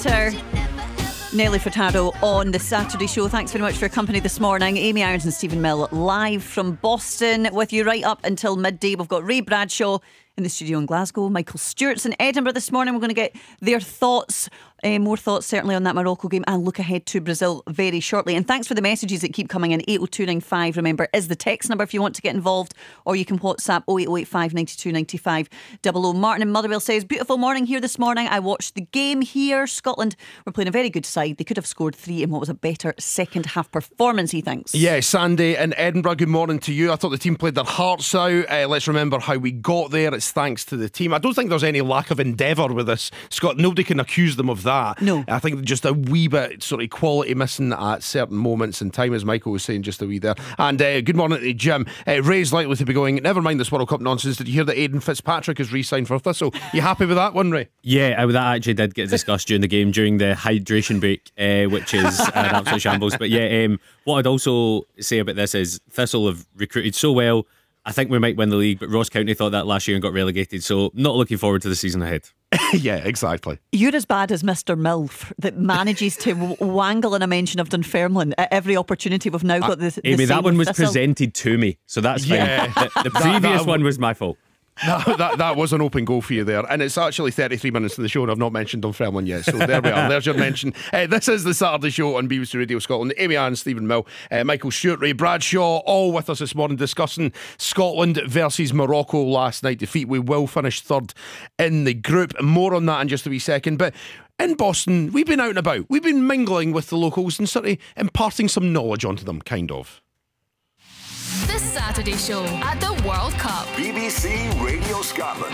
Winter. Nelly Furtado on the Saturday show. Thanks very much for your company this morning. Amy Irons and Stephen Mill live from Boston with you right up until midday. We've got Ray Bradshaw in the studio in Glasgow. Michael Stewart's in Edinburgh this morning. We're going to get their thoughts, more thoughts certainly on that Morocco game, and look ahead to Brazil very shortly. And thanks for the messages that keep coming in. 80295, remember, is the text number if you want to get involved, or you can WhatsApp 08085 92 95 00. Martin in Motherwell says, beautiful morning here this morning. I watched the game here. Scotland were playing a very good side. They could have scored 3 in what was a better second half performance, he thinks. Yeah, Sandy in Edinburgh, good morning to you. I thought the team played their hearts out. Let's remember how we got there. It's thanks to the team. I don't think there's any lack of endeavour with this, Scott. Nobody can accuse them of that. No. I think just a wee bit sort of quality missing at certain moments in time, as Michael was saying just a wee there. And good morning to Jim. Ray's likely to be going, never mind this World Cup nonsense. Did you hear that Aidan Fitzpatrick has re-signed for Thistle? You happy with that one, Ray? Yeah, that actually did get discussed during the game, during the hydration break, which is an absolute shambles. But yeah, what I'd also say about this is Thistle have recruited so well. I think we might win the league, but Ross County thought that last year and got relegated, so not looking forward to the season ahead. Yeah, exactly. You're as bad as Mr. Milf that manages to wangle in a mention of Dunfermline at every opportunity. We've now got the Amy, that one was Thistle. presented to me, so that's fine. Yeah. The previous one was my fault. That was an open goal for you there. And it's actually 33 minutes in the show and I've not mentioned Dunfermline yet. So there we are. There's your mention. This is the Saturday show on BBC Radio Scotland. Amy Irons, Stephen Mill, Michael Stewart, Ray Bradshaw, all with us this morning discussing Scotland versus Morocco last night defeat. We will finish third in the group. More on that in just a wee second. But in Boston, we've been out and about. We've been mingling with the locals and sort of imparting some knowledge onto them, kind of. The Saturday Show at the World Cup. BBC Radio Scotland.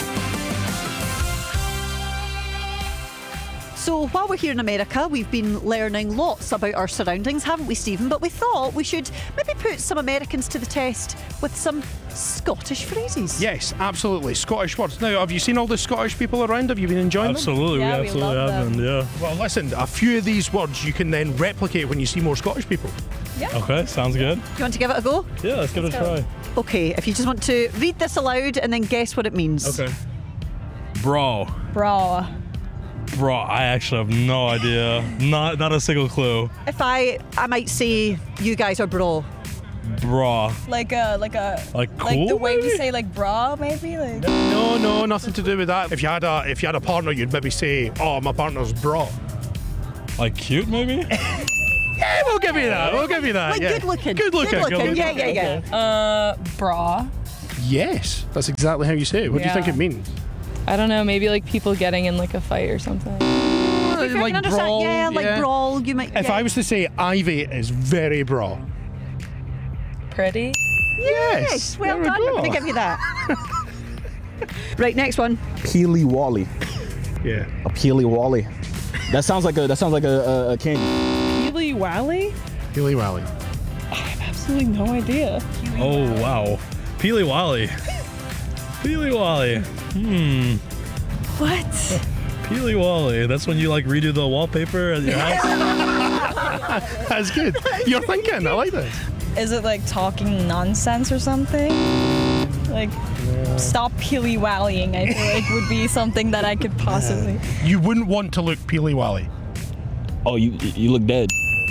So while we're here in America, we've been learning lots about our surroundings, haven't we, Stephen? But we thought we should maybe put some Americans to the test with some Scottish phrases. Yes, absolutely. Scottish words. Now, have you seen all the Scottish people around? Have you been enjoying Absolutely, Yeah, we we absolutely love have them. been, yeah. them? Well, listen, a few of these words you can then replicate when you see more Scottish people. Okay, sounds good. Do you want to give it a go? Yeah, let's give it a try. Okay, if you just want to read this aloud and then guess what it means. Okay. Bro. Bro. Bro, I actually have no idea. Not a single clue. If I might say you guys are bro. Bro. Like cool, the way we maybe? say like bra, maybe like. No, nothing to do with that. If you had a partner, you'd maybe say, "Oh, my partner's bra." Like cute, maybe? Yeah, we'll give you that. We'll give you that. Like yeah. good looking. Good looking. Yeah. Bra. Yes, that's exactly how you say it. What do you think it means? I don't know, maybe like people getting in like a fight or something. If you can understand, brawl, yeah, like brawl, you might. If yeah. I was to say Ivy is very bra. Pretty. Yes, well there we done. We're go. going to give you that. Right, next one. Peely Wally. Yeah. A Peely Wally. That sounds like a candy. Peely Wally? Peely Wally. I have absolutely no idea. Oh, wow. Peely Wally. Peely Wally. What? Peely Wally. That's when you like redo the wallpaper at your house? That's good. You're thinking. I like this. Is it like talking nonsense or something? Like, stop peely wallying, I feel like would be something that I could possibly. You wouldn't want to look Peely Wally. Oh, you look dead.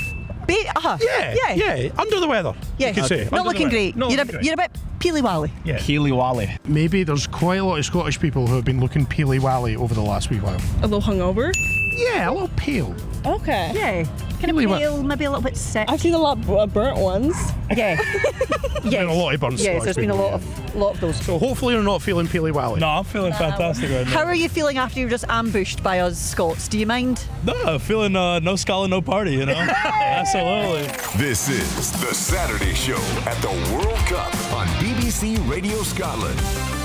Yeah. Under the weather. Yeah. You could say. Not Under the looking weather. great. Not You're looking great. a bit peely-wally. Yeah. Peely Wally. Maybe there's quite a lot of Scottish people who have been looking Peely Wally over the last wee while. A little hungover? Yeah, a little pale. Okay. Yeah. Kind of Peely wa- pale, maybe a little bit sick. I've seen a lot burnt ones. Yeah. Been a lot of burnt Yes, Scottish there's been a people, lot of those. So hopefully you're not feeling Peely Wally. No, I'm feeling fantastic right now. How are you feeling after you were just ambushed by us Scots? Do you mind? No, feeling no Scotland, no party, you know? Absolutely. This is the Saturday Show at the World Cup on BBC Radio Scotland.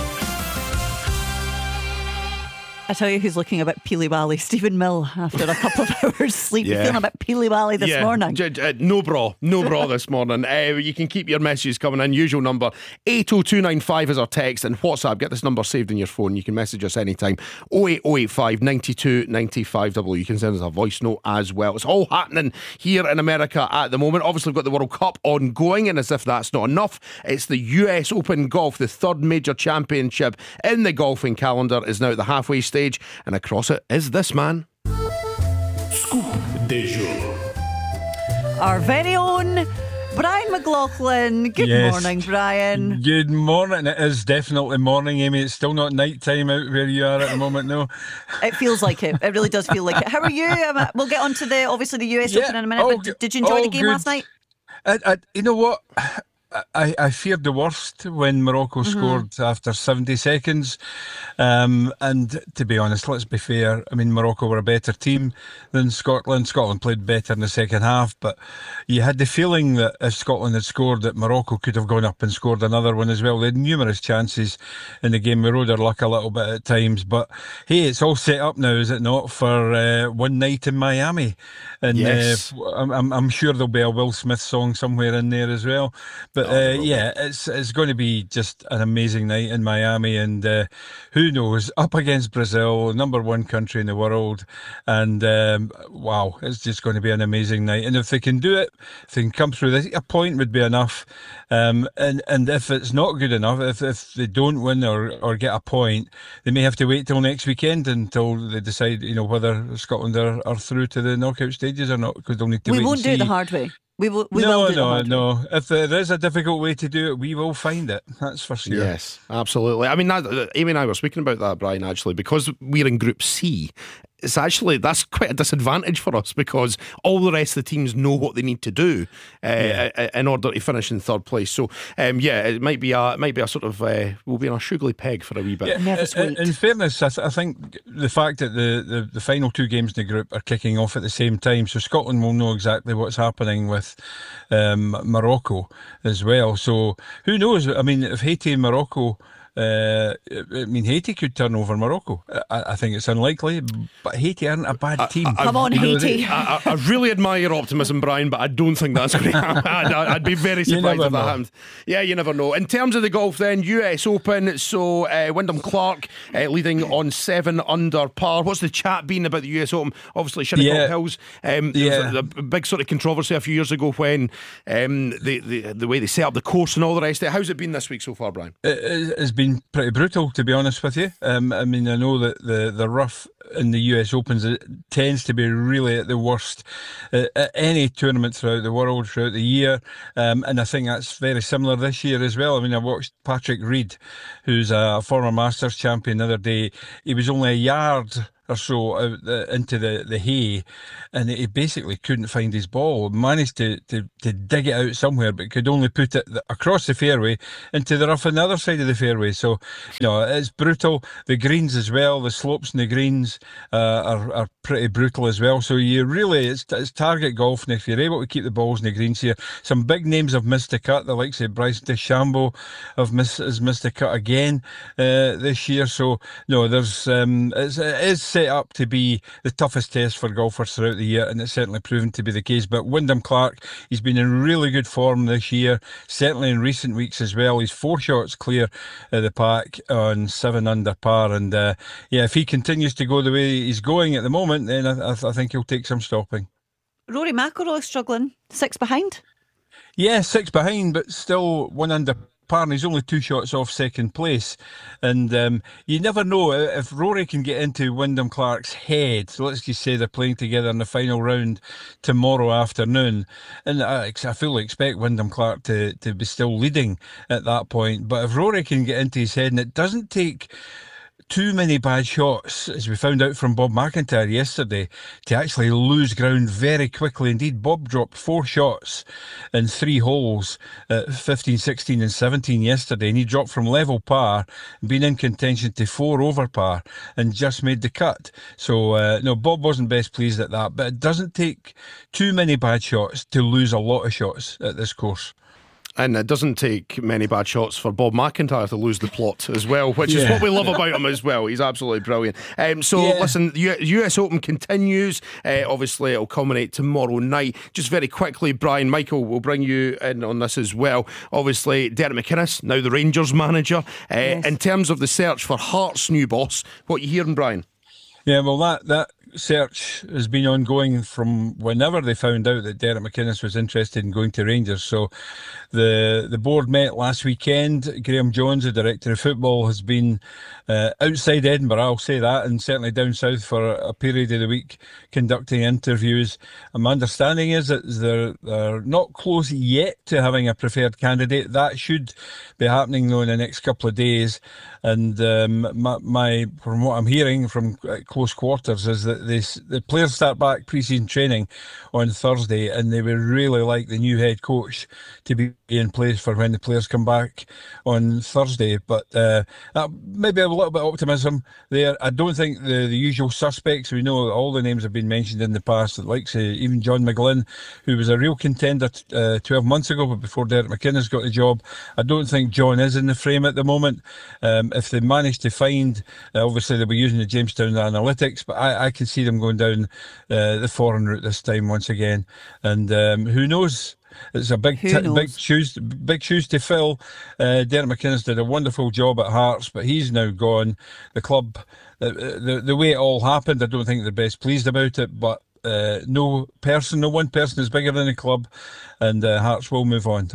I tell you who's looking a bit peely-wally. Stephen Mill, after a couple of hours sleep. Yeah. You're feeling a bit peely-wally this morning. No bra this morning. You can keep your messages coming in. Usual number 80295 is our text, and WhatsApp. Get this number saved in your phone. You can message us anytime. 08085 92 95 00. You can send us a voice note as well. It's all happening here in America at the moment. Obviously, we've got the World Cup ongoing, and as if that's not enough, it's the US Open Golf, the third major championship in the golfing calendar, is now at the halfway stage, and across it is this man. Scoop de jour. Our very own Brian McLaughlin. Good morning, Brian. Good morning. It is definitely morning, Amy. It's still not night time out where you are at the moment, no? It feels like it. It really does feel like it. How are you? We'll get on to the US Open in a minute. But did you enjoy the game last night? You know what? I feared the worst when Morocco scored after 70 seconds. And to be honest, let's be fair. I mean, Morocco were a better team than Scotland. Scotland played better in the second half, but you had the feeling that if Scotland had scored, that Morocco could have gone up and scored another one as well. They had numerous chances in the game. We rode our luck a little bit at times, but hey, it's all set up now, is it not, for one night in Miami? And yes. I'm sure there'll be a Will Smith song somewhere in there as well. But yeah, it's going to be just an amazing night in Miami, and who knows, up against Brazil, number one country in the world, and wow, it's just going to be an amazing night. And if they can do it, if they can come through this, a point would be enough. And if it's not good enough, if they don't win or get a point, they may have to wait till next weekend until they decide, whether Scotland are through to the knockout stages or not, because they'll need to wait. We won't do it the hard way. We will do it the hard way. If there is a difficult way to do it, we will find it. That's for sure. Yes, absolutely. I mean, Amy and I were speaking about that, Brian, actually, because we're in Group C. That's quite a disadvantage for us, because all the rest of the teams know what they need to do in order to finish in third place. So it might be a sort of we'll be on a sugary peg for a wee bit. In fairness, I think the fact that the final two games in the group are kicking off at the same time, so Scotland will know exactly what's happening with Morocco as well. So who knows? I mean, if Haiti and Morocco. Haiti could turn over Morocco. I think it's unlikely, but Haiti aren't a bad team. Come on, Haiti. I really admire your optimism, Brian, but I don't think that's going to happen. I'd be very surprised if that happened. Yeah, you never know. In terms of the golf then, US Open, so Wyndham Clark leading on 7 under par. What's the chat been about the US Open? Obviously, Shinnecock Hills. There was a big sort of controversy a few years ago when the way they set up the course and all the rest of it. How's it been this week so far, Brian? It's been pretty brutal, to be honest with you. I mean, I know that the rough in the US Opens, it tends to be really at the worst at any tournament throughout the world, throughout the year, and I think that's very similar this year as well. I mean, I watched Patrick Reed, who's a former Masters champion, the other day. He was only a yard or so out into the hay, and he basically couldn't find his ball. Managed to dig it out somewhere, but could only put it across the fairway into the rough on the other side of the fairway. So, it's brutal. The greens as well, the slopes in the greens are pretty brutal as well. So you really, it's target golf, and if you're able to keep the balls in the greens here, some big names have missed the cut. The likes of Bryce DeChambeau has missed the cut again this year. So there's it is set up to be the toughest test for golfers throughout the year, and it's certainly proven to be the case. But Wyndham Clark, he's been in really good form this year, certainly in recent weeks as well. He's 4 shots clear of the pack on 7 under par, and if he continues to go the way he's going at the moment, then I think he'll take some stopping. Rory McIlroy struggling, 6 behind. Yeah, 6 behind, but still 1 under par, and he's only 2 shots off second place. And you never know if Rory can get into Wyndham Clark's head. So let's just say they're playing together in the final round tomorrow afternoon, and I fully expect Wyndham Clark to be still leading at that point. But if Rory can get into his head, and it doesn't take too many bad shots, as we found out from Bob McIntyre yesterday, to actually lose ground very quickly. Indeed, Bob dropped 4 shots in 3 holes at 15, 16 and 17 yesterday, and he dropped from level par, been in contention to 4 over par, and just made the cut. So Bob wasn't best pleased at that, but it doesn't take too many bad shots to lose a lot of shots at this course. And it doesn't take many bad shots for Bob McIntyre to lose the plot as well, which is what we love about him as well. He's absolutely brilliant. Listen, the US Open continues. Obviously, it'll culminate tomorrow night. Just very quickly, Brian, Michael will bring you in on this as well. Obviously, Derek McInnes, now the Rangers manager. In terms of the search for Hearts' new boss, what are you hearing, Brian? Yeah, well, that search has been ongoing from whenever they found out that Derek McInnes was interested in going to Rangers. So the board met last weekend. Graham Jones, the director of football, has been outside Edinburgh, I'll say that, and certainly down south for a period of the week conducting interviews. And my understanding is that they're not close yet to having a preferred candidate. That should be happening though in the next couple of days. And from what I'm hearing from close quarters is that the players start back pre-season training on Thursday, and they would really like the new head coach to be in place for when the players come back on Thursday. But maybe a little bit of optimism there. I don't think the usual suspects, we know all the names have been mentioned in the past, like say even John McGlynn, who was a real contender 12 months ago, but before Derek McInnes got the job. I don't think John is in the frame at the moment. If they manage to find, obviously they'll be using the Jamestown analytics, but I can see them going down the foreign route this time once again. And who knows? It's a big shoes to fill. Derek McInnes did a wonderful job at Hearts, but he's now gone. The club, the way it all happened, I don't think they're best pleased about it, but no one person is bigger than the club, and Hearts will move on.